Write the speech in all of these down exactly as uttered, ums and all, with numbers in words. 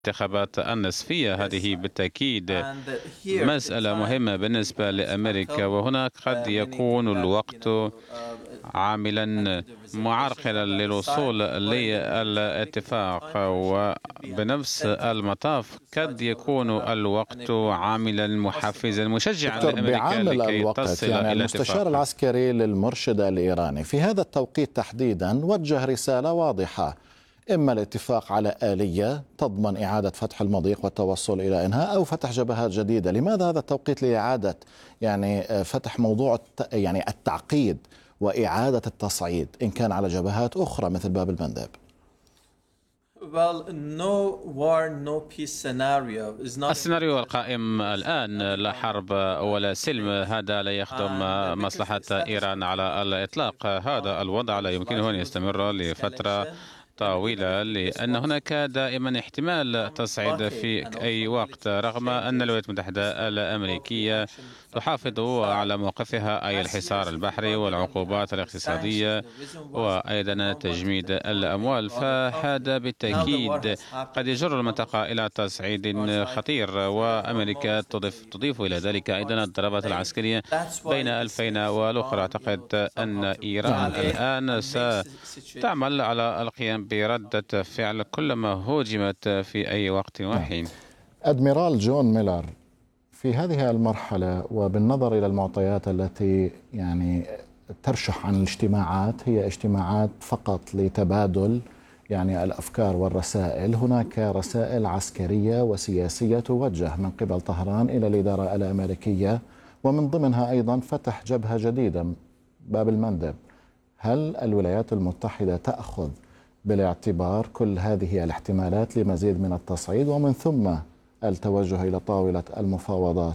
الانتخابات النصفية. هذه بالتأكيد مسألة مهمة بالنسبة لأمريكا، وهنا قد يكون الوقت عاملا معرقلا للوصول للاتفاق، وبنفس المطاف قد يكون الوقت عاملا محفزا مشجعا لأمريكا لكي تصل يعني إلى المستشار اتفاق. العسكري للمرشد الإيراني في هذا التوقيت تحديدا وجه رسالة واضحة: إما الاتفاق على آلية تضمن إعادة فتح المضيق والتوصل إلى إنهاء، أو فتح جبهات جديدة. لماذا هذا التوقيت لإعادة يعني فتح موضوع يعني التعقيد وإعادة التصعيد إن كان على جبهات أخرى مثل باب المندب؟ السيناريو القائم الآن لا حرب ولا سلم، هذا لا يخدم مصلحة إيران على الإطلاق. هذا الوضع لا يمكنه أن يستمر لفترة طويلة، لأن هناك دائما احتمال تصعيد في أي وقت، رغم أن الولايات المتحدة الأمريكية تحافظ على موقفها، أي الحصار البحري والعقوبات الاقتصادية وأيضا تجميد الأموال. فهذا بالتأكيد قد يجر المنطقة إلى تصعيد خطير، وأمريكا تضيف, تضيف إلى ذلك أيضا الضربات العسكرية بين الفين والأخرى. أعتقد أن إيران الآن ستعمل على القيام بردة فعل كلما هوجمت في أي وقت وحين. أدميرال جون ميلر، في هذه المرحلة وبالنظر إلى المعطيات التي يعني ترشح عن الاجتماعات، هي اجتماعات فقط لتبادل يعني الأفكار والرسائل. هناك رسائل عسكرية وسياسية توجه من قبل طهران إلى الإدارة الأمريكية، ومن ضمنها أيضا فتح جبهة جديدة باب المندب. هل الولايات المتحدة تأخذ بالاعتبار كل هذه الاحتمالات لمزيد من التصعيد ومن ثم التوجه إلى طاولة المفاوضات؟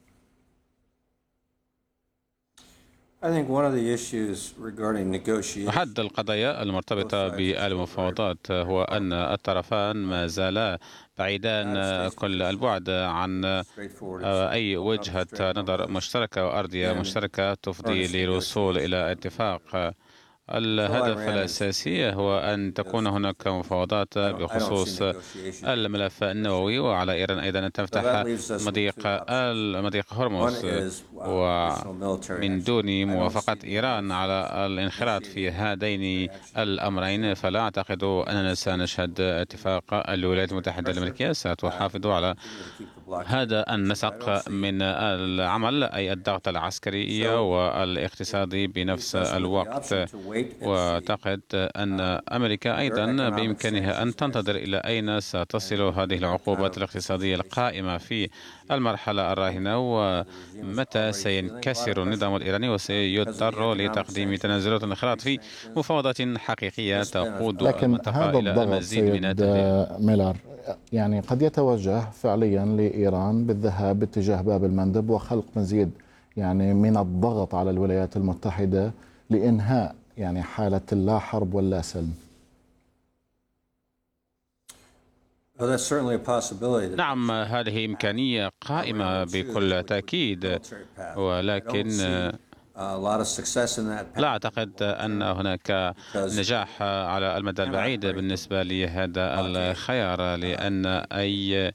أحد القضايا المرتبطة بالمفاوضات هو أن الطرفان ما زالا بعيدان كل البعد عن أي وجهة نظر مشتركة وأرضية مشتركة تفضي للوصول إلى اتفاق. الهدف الأساسي هو أن تكون هناك مفاوضات بخصوص الملف النووي، وعلى إيران أيضا أن تفتح مضيق مضيق هرمز، ومن دون موافقة إيران على الانخراط في هذين الأمرين فلا أعتقد أننا سنشهد اتفاق. الولايات المتحدة الأمريكية ستحافظ على هذا النسق من العمل، أي الضغط العسكري والاقتصادي بنفس الوقت. وأعتقد أن أمريكا أيضا بإمكانها أن تنتظر إلى أين ستصل هذه العقوبات الاقتصادية القائمة في المرحلة الراهنة، ومتى سينكسر النظام الإيراني وسيضطر لتقديم تنازلات الانخراط في مفاوضات حقيقية تقود المنطقة إلى المزيد من التهديد. ميلر، يعني قد يتوجه فعليا لإيران بالذهاب باتجاه باب المندب وخلق مزيد يعني من الضغط على الولايات المتحدة لإنهاء يعني حالة اللا حرب واللا سلم. نعم، هذه إمكانية قائمة بكل تأكيد، ولكن لا أعتقد أن هناك نجاح على المدى البعيد بالنسبة لهذا الخيار، لأن أي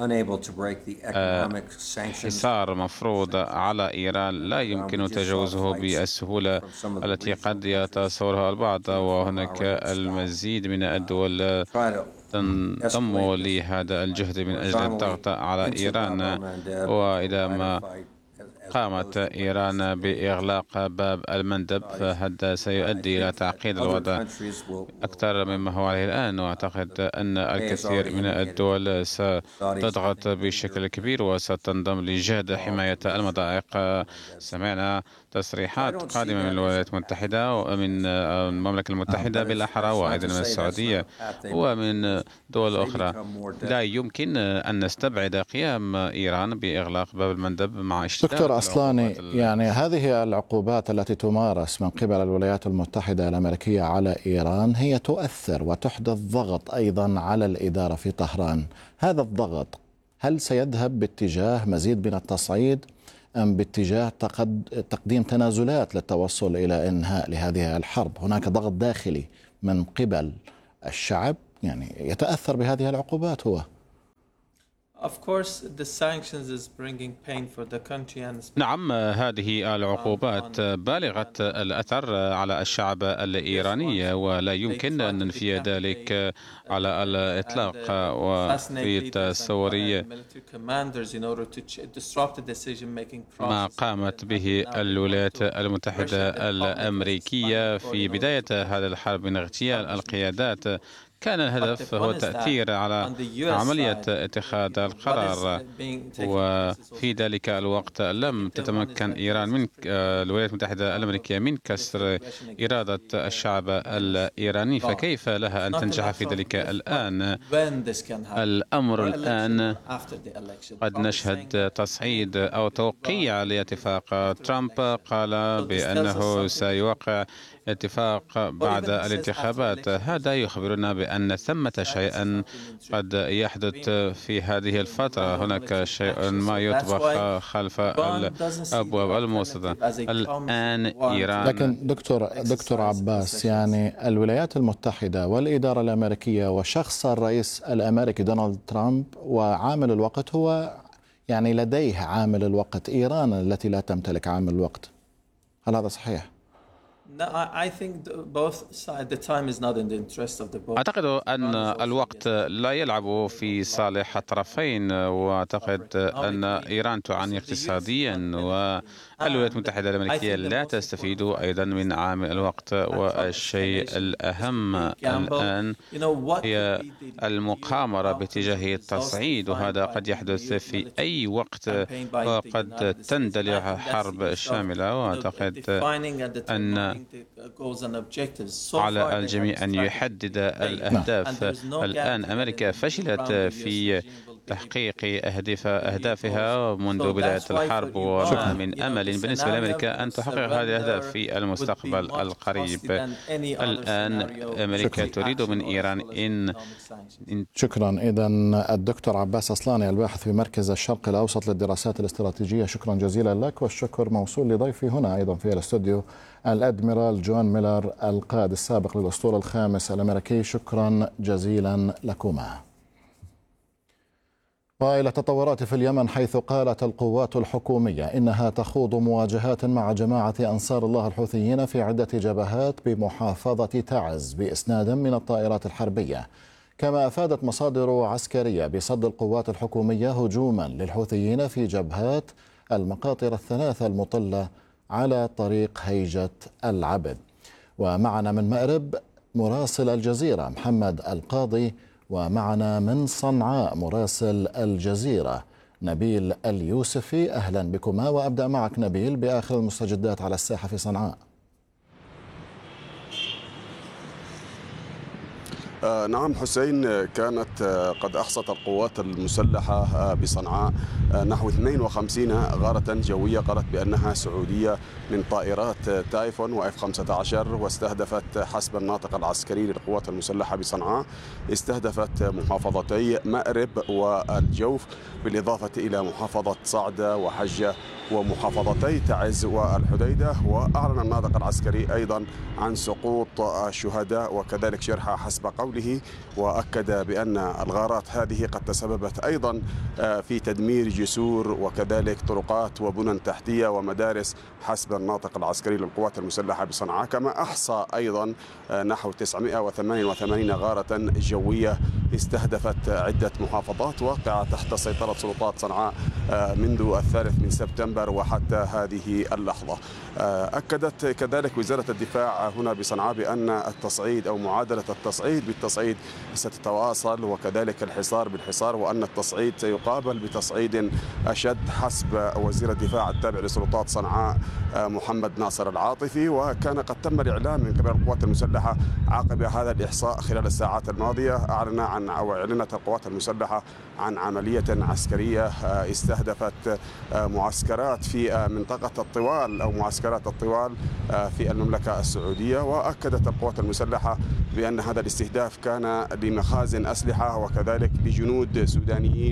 حصار مفروض على إيران لا يمكن تجاوزه بالسهولة التي قد يتصورها البعض، وهناك المزيد من الدول تنضم لهذا الجهد من أجل الضغط على إيران. وإذا ما قامت إيران بإغلاق باب المندب فهذا سيؤدي إلى تعقيد الوضع أكثر مما هو عليه الآن. وأعتقد أن الكثير من الدول ستضغط بشكل كبير وستنضم لجهد حماية المضائق. سمعنا تصريحات قادمة من الولايات المتحدة ومن المملكة المتحدة بالأحرى، وأيضا من السعودية ومن دول أخرى. لا يمكن أن نستبعد قيام إيران بإغلاق باب المندب مع اشتداد. دكتور أصلاني، يعني هذه العقوبات التي تمارس من قبل الولايات المتحدة الأمريكية على إيران هي تؤثر وتحدث ضغط أيضا على الإدارة في طهران. هذا الضغط هل سيذهب باتجاه مزيد من التصعيد أم باتجاه تقديم تنازلات للتوصل إلى إنهاء لهذه الحرب؟ هناك ضغط داخلي من قبل الشعب يعني يتأثر بهذه العقوبات هو نعم، هذه العقوبات بالغة الأثر على الشعب الإيراني ولا يمكن أن ننفي ذلك على الإطلاق. وفي تصوري ما قامت به الولايات المتحدة الأمريكية في بداية هذه الحرب من اغتيال القيادات كان الهدف هو التأثير على عملية اتخاذ القرار، وفي ذلك الوقت لم تتمكن إيران من الولايات المتحدة الأمريكية من كسر إرادة الشعب الإيراني، فكيف لها أن تنجح في ذلك الآن؟ الأمر الآن قد نشهد تصعيد أو توقيع لاتفاق. ترامب قال بأنه سيوقع اتفاق بعد الانتخابات. هذا يخبرنا بأن ثمة شيئا قد يحدث في هذه الفترة. هناك شيء ما يطبخ خلف الأبواب الموصدة الآن. إيران لكن دكتور دكتور عباس، يعني الولايات المتحدة والإدارة الأمريكية وشخص الرئيس الأمريكي دونالد ترامب، وعامل الوقت هو يعني لديه عامل الوقت، إيران التي لا تمتلك عامل الوقت. هل هذا صحيح؟ أعتقد أن الوقت لا يلعب في صالح الطرفين، وأعتقد أن إيران تعاني اقتصاديا والولايات المتحدة الأمريكية لا تستفيد أيضا من عامل الوقت. والشيء الأهم الآن هي المقامرة باتجاه التصعيد، وهذا قد يحدث في أي وقت وقد تندلع حرب شاملة. وأعتقد أن على الجميع أن يحدد الأهداف. الآن أمريكا فشلت في تحقيق أهداف أهدافها منذ بداية الحرب، ومن أمل بالنسبة لأمريكا أن تحقق هذه الأهداف في المستقبل القريب. الآن أمريكا تريد من إيران إن, إن شكرا. إذن الدكتور عباس أصلاني، الباحث في مركز الشرق الأوسط للدراسات الاستراتيجية، شكرا جزيلا لك. والشكر موصول لضيفي هنا أيضا في الاستوديو الأدميرال جون ميلر، القائد السابق للأسطول الخامس الأمريكي. شكرا جزيلا لكما. وإلى تطورات في اليمن، حيث قالت القوات الحكومية إنها تخوض مواجهات مع جماعة أنصار الله الحوثيين في عدة جبهات بمحافظة تعز بإسناد من الطائرات الحربية. كما أفادت مصادر عسكرية بصد القوات الحكومية هجوما للحوثيين في جبهات المقاطر الثلاثة المطلة على طريق هيجة العبد. ومعنا من مأرب مراسل الجزيرة محمد القاضي، ومعنا من صنعاء مراسل الجزيرة نبيل اليوسفي. أهلا بكما، وأبدأ معك نبيل بآخر المستجدات على الساحة في صنعاء. آه نعم حسين، كانت آه قد أحصت القوات المسلحة آه بصنعاء آه نحو اثنين وخمسين غارة جوية قالت بأنها سعودية من طائرات تايفون وإف خمسة عشر، واستهدفت حسب الناطق العسكري للقوات المسلحة بصنعاء استهدفت محافظتي مأرب والجوف، بالإضافة إلى محافظة صعدة وحجة ومحافظتي تعز والحديدة. وأعلن الناطق العسكري أيضا عن سقوط الشهداء وكذلك جرحى حسب قوله، وأكد بأن الغارات هذه قد تسببت أيضا في تدمير جسور وكذلك طرقات وبنى تحتية ومدارس حسب الناطق العسكري للقوات المسلحة بصنعاء. كما أحصى أيضا نحو تسعمائة وثمانية وثمانين غارة جوية استهدفت عدة محافظات واقعة تحت سيطرة سلطات صنعاء منذ الثالث من سبتمبر وحتى هذه اللحظة. أكدت كذلك وزارة الدفاع هنا بصنعاء بأن التصعيد أو معادلة التصعيد بالتصعيد ستتواصل، وكذلك الحصار بالحصار، وأن التصعيد سيقابل بتصعيد أشد حسب وزير الدفاع التابع لسلطات صنعاء محمد ناصر العاطفي. وكان قد تم الإعلان من قبل القوات المسلحة عقب هذا الإحصاء خلال الساعات الماضية، أعلن عن أو أعلنت القوات المسلحة عن عملية عسكرية استهدفت معسكرات في منطقة الطوال أو معسكرات الطوال في المملكة السعودية. وأكدت القوات المسلحة بأن هذا الاستهداف كان لمخازن أسلحة وكذلك لجنود سودانيين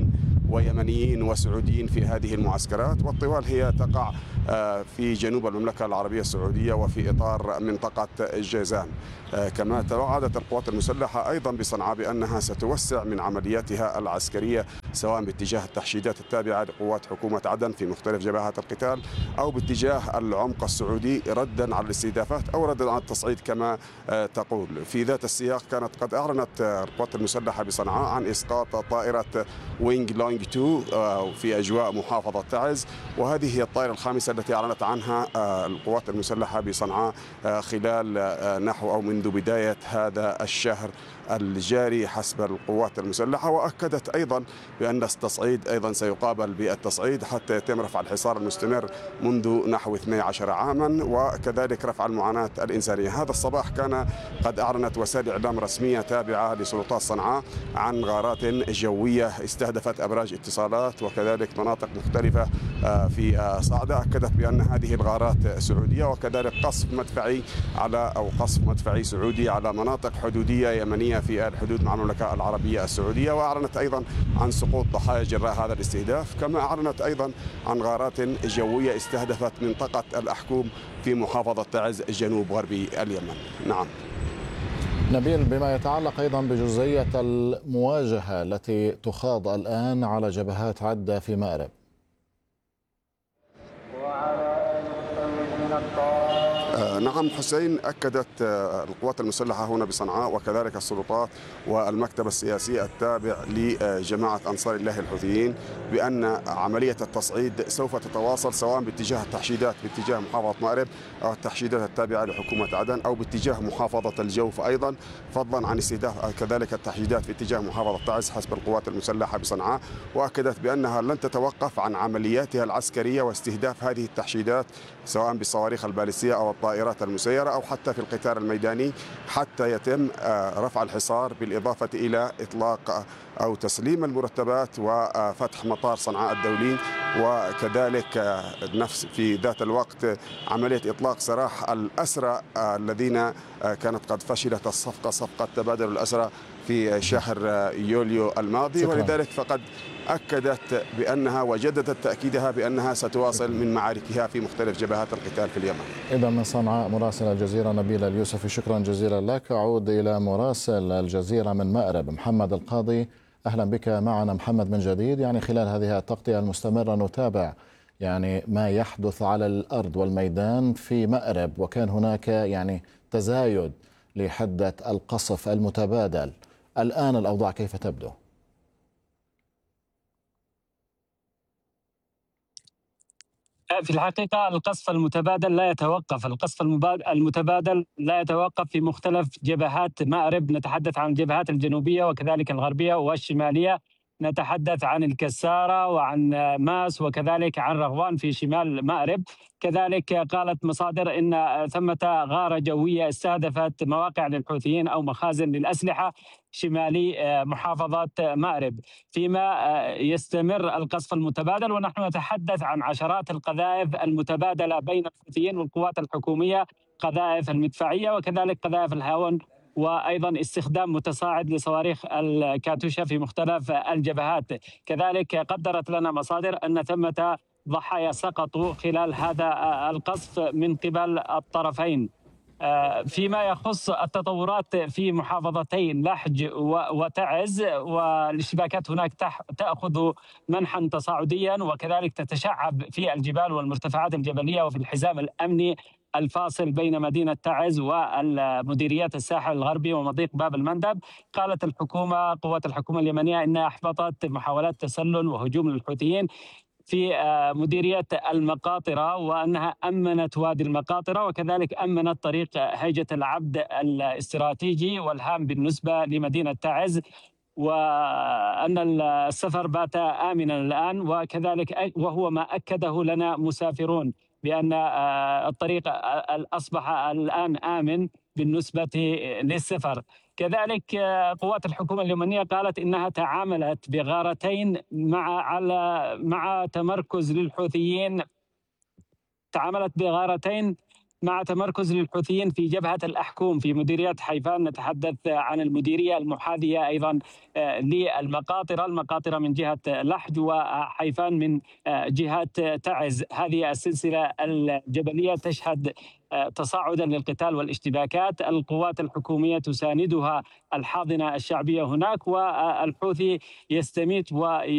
ويمنيين وسعوديين في هذه المعسكرات، والطوال هي تقع في جنوب المملكة العربية السعودية وفي إطار منطقة جيزان. كما توعدت القوات المسلحة أيضا بصنعاء بأنها ستوسع من عملياتها العسكرية سواء باتجاه التحشيدات التابعة لقوات حكومة عدن في مختلف جبهات القتال أو باتجاه العمق السعودي ردا على الاستهدافات أو ردا على التصعيد كما تقول. في ذات السياق كانت قد أعلنت القوات المسلحة بصنعاء عن إسقاط طائرة وينج لونج اثنين في أجواء محافظة تعز، وهذه هي الطائرة الخامسة التي أعلنت عنها القوات المسلحة بصنعاء خلال نحو أو منذ بداية هذا الشهر الجاري حسب القوات المسلحة. وأكدت أيضا بأن التصعيد أيضا سيقابل بالتصعيد حتى يتم رفع الحصار المستمر منذ نحو اثني عشر عاما، وكذلك رفع المعاناة الإنسانية. هذا الصباح كان قد أعلنت وسائل إعلام رسمية تابعة لسلطات صنعاء عن غارات جوية استهدفت أبراج اتصالات وكذلك مناطق مختلفة في صعدة. أكدت بأن هذه الغارات سعودية، وكذلك قصف مدفعي على أو قصف مدفعي سعودي على مناطق حدودية يمنية في الحدود مع المملكة العربية السعودية. وأعلنت أيضا عن سقوط ضحايا جراء هذا الاستهداف، كما أعلنت أيضا عن غارات جوية استهدفت منطقة الأحكوم في محافظة تعز جنوب غربي اليمن. نعم نبيل، بما يتعلق أيضا بجزئية المواجهة التي تخاض الآن على جبهات عدة في مأرب. نعم حسين، أكدت القوات المسلحة هنا بصنعاء وكذلك السلطات والمكتب السياسي التابع لجماعة أنصار الله الحوثيين بأن عملية التصعيد سوف تتواصل سواء باتجاه التحشيدات باتجاه محافظة مأرب أو التحشيدات التابعة لحكومة عدن أو باتجاه محافظة الجوف أيضا، فضلا عن استهداف كذلك التحشيدات في اتجاه محافظة تعز حسب القوات المسلحة بصنعاء. وأكدت بأنها لن تتوقف عن عملياتها العسكرية واستهداف هذه التحشيدات سواء بالصواريخ البالستية أو الطائرات المسيرة أو حتى في القتال الميداني حتى يتم رفع الحصار، بالإضافة إلى إطلاق أو تسليم المرتبات وفتح مطار صنعاء الدولي، وكذلك نفس في ذات الوقت عملية إطلاق سراح الأسرى الذين كانت قد فشلت الصفقة صفقة تبادل الأسرى في شهر يوليو الماضي. شكرا. ولذلك فقد أكدت بأنها وجددت تأكيدها بأنها ستواصل من معاركها في مختلف جبهات القتال في اليمن. إذا من صنعاء مراسل الجزيرة نبيل اليوسفي، شكرا جزيلا لك. أعود إلى مراسل الجزيرة من مأرب محمد القاضي، أهلا بك معنا محمد من جديد. يعني خلال هذه التغطية المستمرة نتابع يعني ما يحدث على الأرض والميدان في مأرب، وكان هناك يعني تزايد لحدة القصف المتبادل. الآن الأوضاع كيف تبدو؟ في الحقيقة القصف المتبادل لا يتوقف، القصف المتبادل لا يتوقف في مختلف جبهات مأرب. نتحدث عن الجبهات الجنوبية وكذلك الغربية والشمالية، نتحدث عن الكسارة وعن ماس وكذلك عن رغوان في شمال مأرب. كذلك قالت مصادر إن ثمة غارة جوية استهدفت مواقع للحوثيين أو مخازن للأسلحة شمالي محافظة مأرب، فيما يستمر القصف المتبادل ونحن نتحدث عن عشرات القذائف المتبادلة بين الحوثيين والقوات الحكومية، قذائف المدفعية وكذلك قذائف الهاون، وأيضا استخدام متصاعد لصواريخ الكاتوشا في مختلف الجبهات. كذلك قدرت لنا مصادر أن ثمة ضحايا سقطوا خلال هذا القصف من قبل الطرفين. فيما يخص التطورات في محافظتين لحج وتعز، والاشتباكات هناك تأخذ منحا تصاعديا وكذلك تتشعب في الجبال والمرتفعات الجبلية وفي الحزام الأمني الفاصل بين مدينة تعز والمديريات الساحل الغربي ومضيق باب المندب. قالت الحكومة قوات الحكومة اليمنية إنها أحبطت محاولات تسلل وهجوم للحوثيين في مديرية المقاطرة، وأنها أمنت وادي المقاطرة وكذلك أمنت طريق هيجة العبد الاستراتيجي والهام بالنسبة لمدينة تعز، وأن السفر بات آمنا الآن. وكذلك وهو ما أكده لنا مسافرون بأن الطريق أصبح الآن آمن بالنسبة للسفر. كذلك قوات الحكومة اليمنية قالت إنها تعاملت بغارتين مع على مع تمركز للحوثيين، تعاملت بغارتين مع تمركز للحوثيين في جبهة الأحكوم في مديرية حيفان. نتحدث عن المديرية المحاذية أيضا للمقاطرة، المقاطرة من جهة لحج وحيفان من جهة تعز. هذه السلسلة الجبلية تشهد تصاعدا للقتال والاشتباكات. القوات الحكومية تساندها الحاضنة الشعبية هناك، والحوثي يستميت و